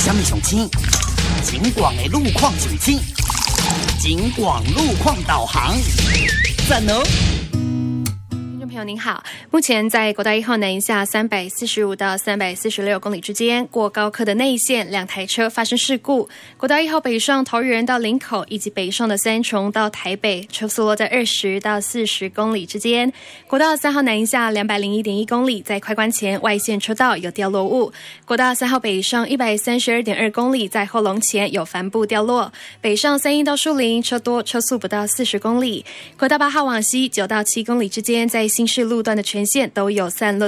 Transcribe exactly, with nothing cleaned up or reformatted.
什么上青？景广的路况上青，景广路况导航，赞哦！ 朋友您好，目前在国道一号南一下三百四十五到三百四十六公里之间过高科的内线，两台车发生事故。国道一号北上桃园到林口，以及北上的三重到台北，车速落在二十到四十公里之间。国道三号南一下两百零一点一公里，在快关前外线车道有掉落物。国道三号北上一百三十二点二公里，在后龙前有帆布掉落。北上三义到树林，车多，车速不到四十公里。国道八号往西九到七公里之间，在新市路段的全线都有散落